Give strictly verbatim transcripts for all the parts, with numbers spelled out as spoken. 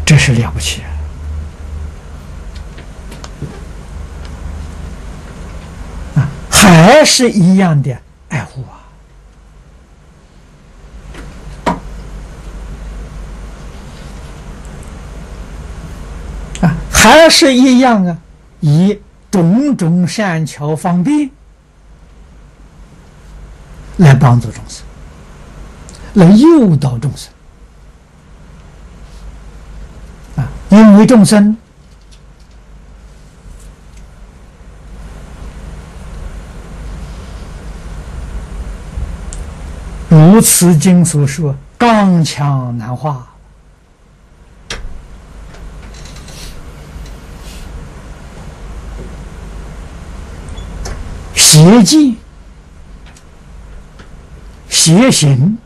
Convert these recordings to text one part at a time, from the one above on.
这是了不起啊！还是一样的爱护啊！啊，还是一样啊，以种种善巧方便来帮助众生，来诱导众生啊！因为众生如此经所说，刚强难化，邪见、邪行，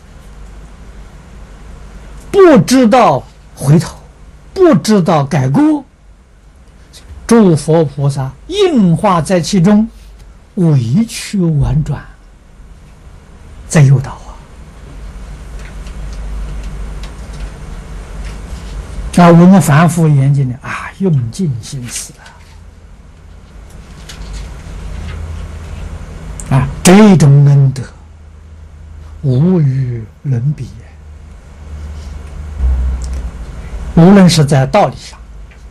不知道回头，不知道改过，诸佛菩萨应化在其中，委曲婉转，在诱导啊！啊，我们反复研究呢，啊，用尽心思啊！啊，这种恩德无与伦比。无论是在道理上，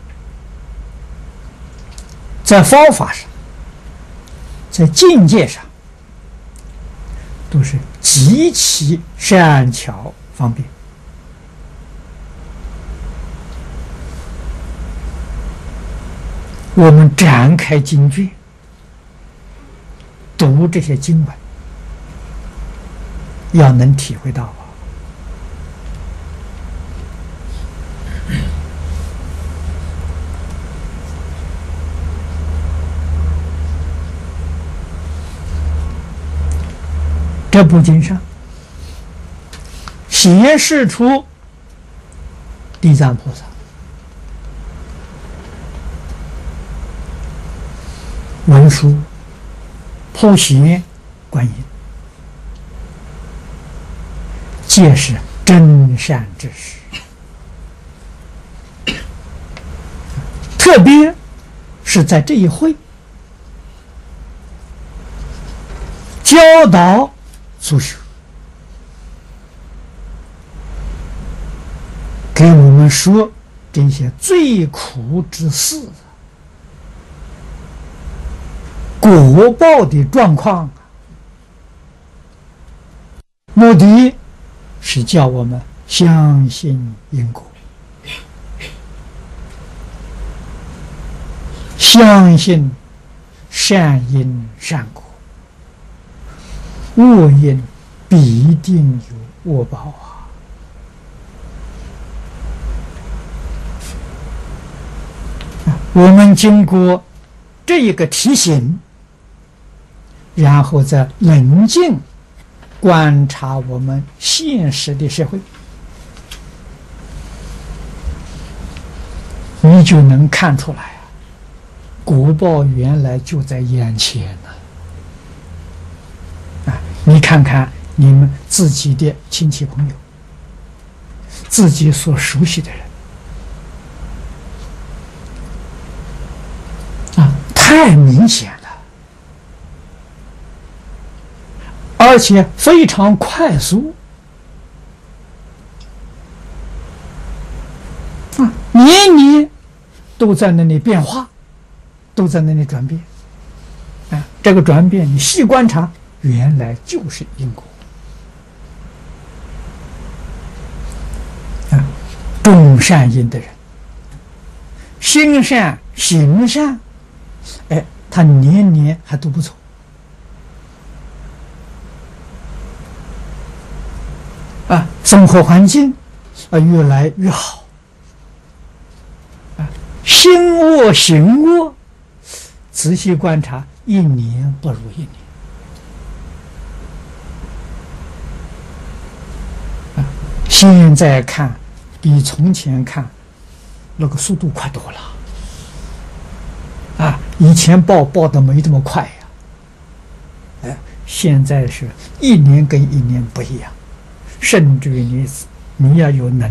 在方法上，在境界上，都是极其善巧方便。我们展开经卷，读这些经文，要能体会到啊，这部经上显示出地藏菩萨文殊、普贤、观音，皆是真善之士。特别是在这一会教导苏修，给我们说这些最苦之事，果报的状况，目的是叫我们相信因果，相信善因善果，恶因必定有恶报啊！我们经过这一个提醒，然后再冷静观察我们现实的社会，你就能看出来啊，果报原来就在眼前呢。啊，你看看你们自己的亲戚朋友，自己所熟悉的人，啊，太明显了。而且非常快速啊，年年都在那里变化，都在那里转变啊。这个转变你细观察，原来就是因果啊。种善因的人，心善行善，哎，他年年还都不错。啊，生活环境啊越来越好，啊，心恶行恶，仔细观察，一年不如一年，啊，现在看比从前看那个速度快多了，啊，以前报报的没这么快呀，哎，现在是一年跟一年不一样。甚至于你，你要有能